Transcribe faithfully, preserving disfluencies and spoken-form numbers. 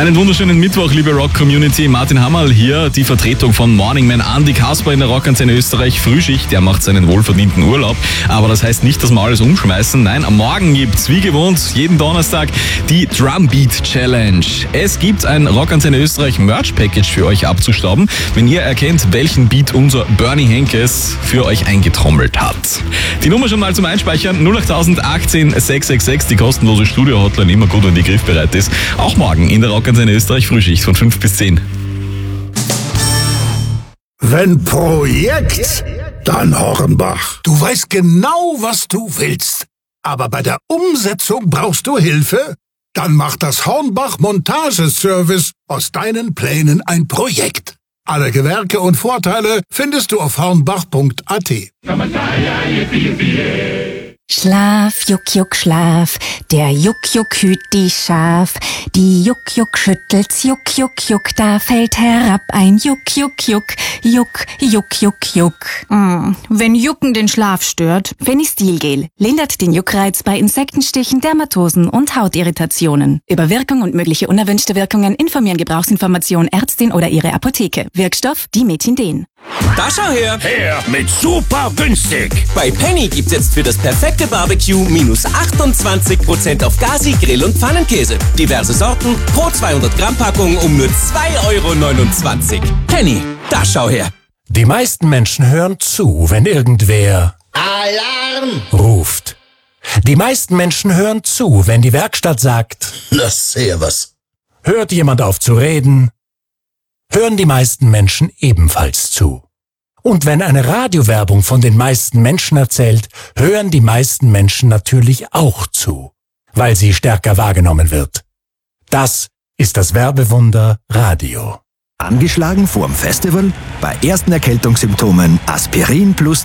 Einen wunderschönen Mittwoch, liebe Rock-Community. Martin Hammerl hier, die Vertretung von Morning Man. Andi Kasper in der Rockantenne Österreich Frühschicht, der macht seinen wohlverdienten Urlaub. Aber das heißt nicht, dass wir alles umschmeißen. Nein, am Morgen gibt's, wie gewohnt, jeden Donnerstag die Drumbeat Challenge. Es gibt ein Rockantenne Österreich Merch-Package für euch abzustauben, wenn ihr erkennt, welchen Beat unser Bernie Henkes für euch eingetrommelt hat. Die Nummer schon mal zum Einspeichern, null acht achtzehn sechs sechs sechs, die kostenlose Studio-Hotline, immer gut, wenn die griffbereit ist. Auch morgen in der Rockantenne Österreich Frühschicht von fünf bis zehn. Wenn Projekt, dann Hornbach. Du weißt genau, was du willst. Aber bei der Umsetzung brauchst du Hilfe? Dann macht das Hornbach Montageservice aus deinen Plänen ein Projekt. Alle Gewerke und Vorteile findest du auf hornbach punkt a t. Schlaf, Juck, Juck, Schlaf, der Juck, Juck hüt die Schaf. Die Juck, Juck schüttelt's, Juck, Juck, Juck, da fällt herab ein Juck, Juck, Juck, Juck, Juck, Juck, Juck. Mm, wenn Jucken den Schlaf stört. Fenistilgel lindert den Juckreiz bei Insektenstichen, Dermatosen und Hautirritationen. Über Wirkung und mögliche unerwünschte Wirkungen informieren Gebrauchsinformation Ärztin oder ihre Apotheke. Wirkstoff Dimethinden. Da schau her! Her mit super günstig! Bei Penny gibt's jetzt für das perfekte Barbecue minus achtundzwanzig Prozent auf Gazi, Grill- und Pfannenkäse. Diverse Sorten pro zweihundert Gramm Packung um nur zwei Euro neunundzwanzig. Penny, da schau her! Die meisten Menschen hören zu, wenn irgendwer Alarm ruft. Die meisten Menschen hören zu, wenn die Werkstatt sagt, Das sehr was. hört jemand auf zu reden, hören die meisten Menschen ebenfalls zu. Und wenn eine Radiowerbung von den meisten Menschen erzählt, hören die meisten Menschen natürlich auch zu, weil sie stärker wahrgenommen wird. Das ist das Werbewunder Radio. Angeschlagen vorm Festival? Bei ersten Erkältungssymptomen Aspirin plus